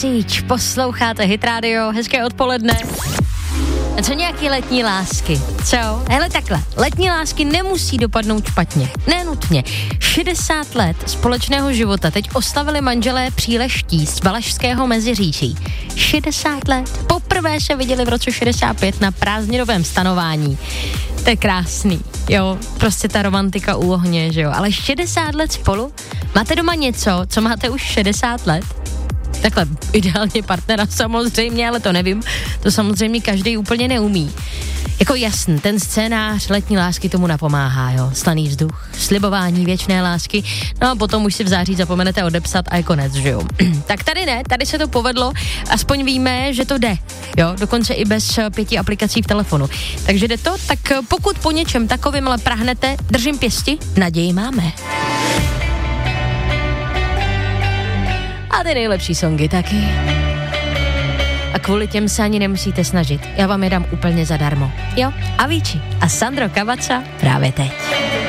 Posloucháte Hit Radio, hezké odpoledne. A co nějaký letní lásky? Co? Hele takhle, letní lásky nemusí dopadnout špatně. Nenutně. 60 let společného života teď oslavili manželé Příleští z Valašského Meziříčí. 60 let. Poprvé se viděli v roce 65 na prázdninovém stanování. To je krásný, jo, prostě ta romantika u ohně, že jo, ale 60 let spolu? Máte doma něco, co máte už 60 let? Takhle, ideálně partnera samozřejmě, ale to nevím, to samozřejmě každý úplně neumí. Jako jasný, ten scénář letní lásky tomu napomáhá, jo, slaný vzduch, slibování věčné lásky, no a potom už si v září zapomenete odepsat a je konec, že jo. Tak tady ne, tady se to povedlo, aspoň víme, že to jde, jo, dokonce i bez 5 aplikací v telefonu. Takže jde to, tak pokud po něčem takovým ale prahnete, držím pěsti, naději máme. A ty nejlepší songy taky. A kvůli těm se ani nemusíte snažit. Já vám je dám úplně zadarmo. Jo? Avicii a Sandro Cavazza právě teď.